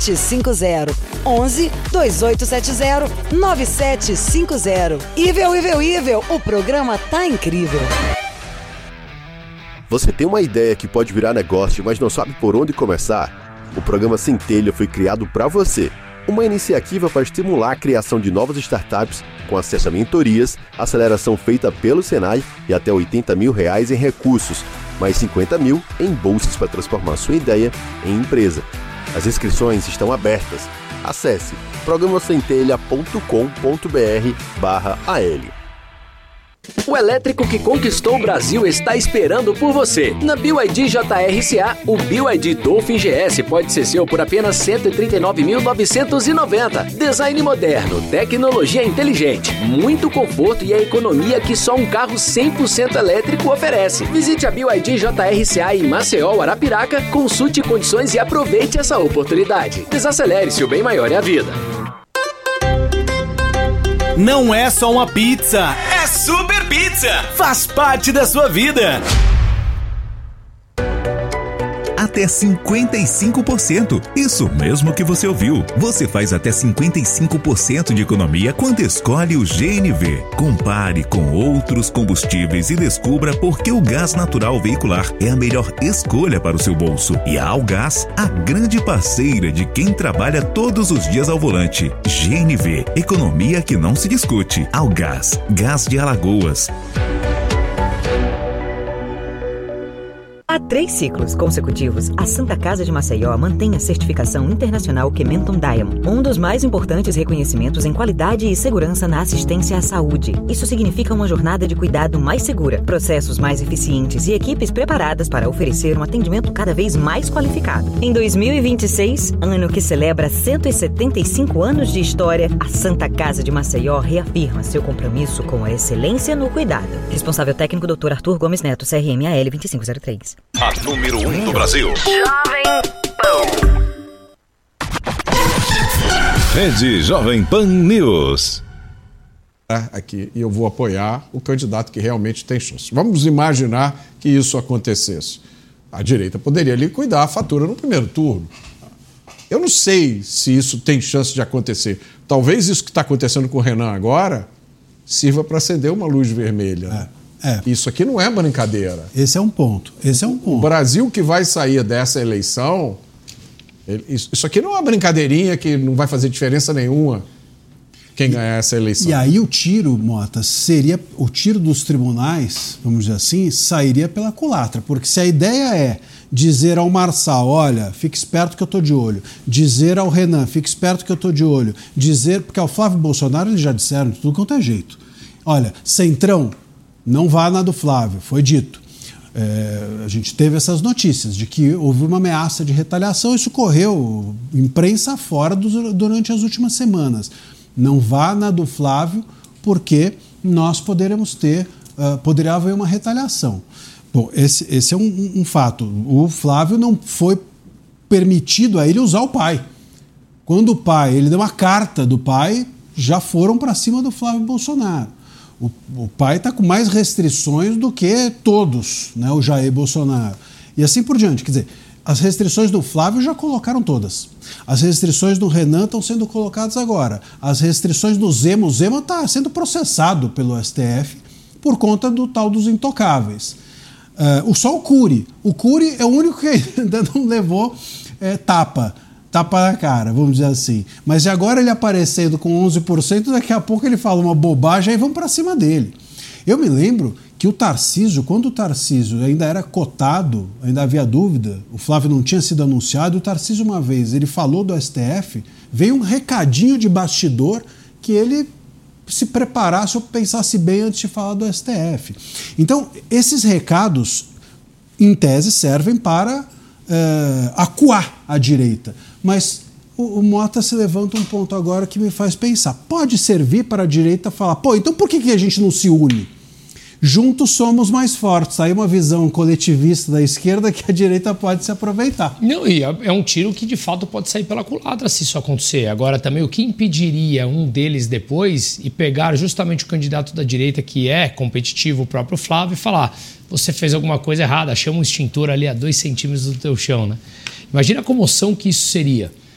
9750. 11 2870 9750. Ivel, o programa tá incrível. Você tem uma ideia que pode virar negócio, mas não sabe por onde começar? O programa Centelha foi criado para você. Uma iniciativa para estimular a criação de novas startups com acesso a mentorias, aceleração feita pelo Senai e até R$80 mil em recursos, mais 50 mil em bolsas para transformar sua ideia em empresa. As inscrições estão abertas. Acesse programacentelha.com.br/AL. O elétrico que conquistou o Brasil está esperando por você. Na BYD JRCA, o BYD Dolphin GS pode ser seu por apenas R$ 139.990. Design moderno, tecnologia inteligente, muito conforto e a economia que só um carro 100% elétrico oferece. Visite a BYD JRCA em Maceió, Arapiraca, consulte condições e aproveite essa oportunidade. Desacelere-se, o bem maior é a vida. Não é só uma pizza, é Super Pizza! Faz parte da sua vida! Até 55%. Isso mesmo que você ouviu. Você faz até 55% de economia quando escolhe o GNV. Compare com outros combustíveis e descubra por que o gás natural veicular é a melhor escolha para o seu bolso. E a Algás, a grande parceira de quem trabalha todos os dias ao volante. GNV, economia que não se discute. Algás, gás de Alagoas. Há 3 ciclos consecutivos, a Santa Casa de Maceió mantém a certificação internacional Kementon Diamond, um dos mais importantes reconhecimentos em qualidade e segurança na assistência à saúde. Isso significa uma jornada de cuidado mais segura, processos mais eficientes e equipes preparadas para oferecer um atendimento cada vez mais qualificado. Em 2026, ano que celebra 175 anos de história, a Santa Casa de Maceió reafirma seu compromisso com a excelência no cuidado. Responsável técnico Dr. Arthur Gomes Neto, CRM-AL 2503. A número 1 do Brasil. Jovem Pan. Rede Jovem Pan News. Aqui, e eu vou apoiar o candidato que realmente tem chance. Vamos imaginar que isso acontecesse. A direita poderia liquidar a fatura no primeiro turno. Eu não sei se isso tem chance de acontecer. Talvez isso que está acontecendo com o Renan agora sirva para acender uma luz vermelha. Né? Isso aqui não é brincadeira. Esse é um ponto. O Brasil que vai sair dessa eleição, isso aqui não é uma brincadeirinha que não vai fazer diferença nenhuma quem ganhar essa eleição. E aí o tiro, Mota, seria o tiro dos tribunais, vamos dizer assim, sairia pela culatra. Porque se a ideia é dizer ao Marçal, olha, fique esperto que eu estou de olho. Dizer ao Renan, fique esperto que eu estou de olho. Porque ao Flávio Bolsonaro eles já disseram de tudo quanto é jeito. Olha, Centrão, não vá na do Flávio, foi dito. A gente teve essas notícias de que houve uma ameaça de retaliação, isso correu imprensa fora durante as últimas semanas. Não vá na do Flávio, porque nós poderia haver uma retaliação. Bom, esse é um fato. O Flávio não foi permitido a ele usar o pai. Quando o pai, ele deu uma carta do pai, já foram para cima do Flávio Bolsonaro. O pai está com mais restrições do que todos, né, o Jair Bolsonaro. E assim por diante. Quer dizer, as restrições do Flávio já colocaram todas. As restrições do Renan estão sendo colocadas agora. As restrições do Zema, o Zema está sendo processado pelo STF por conta do tal dos intocáveis. Só o Cury. O Cury é o único que ainda não levou tapa na cara, vamos dizer assim. Mas agora ele aparecendo com 11%, daqui a pouco ele fala uma bobagem e vão para cima dele. Eu me lembro que o Tarcísio, quando o Tarcísio ainda era cotado, ainda havia dúvida, o Flávio não tinha sido anunciado, o Tarcísio uma vez, ele falou do STF, veio um recadinho de bastidor que ele se preparasse ou pensasse bem antes de falar do STF. Então, esses recados, em tese, servem para acuar a direita. Mas o Mota se levanta um ponto agora que me faz pensar. Pode servir para a direita falar, então por que a gente não se une? Juntos somos mais fortes. Aí uma visão coletivista da esquerda que a direita pode se aproveitar. Não, e é um tiro que de fato pode sair pela culatra se isso acontecer. Agora também o que impediria um deles depois e pegar justamente o candidato da direita que é competitivo, o próprio Flávio, e falar, você fez alguma coisa errada, chama um extintor ali a 2 centímetros do teu chão, né? Imagina a comoção que isso seria.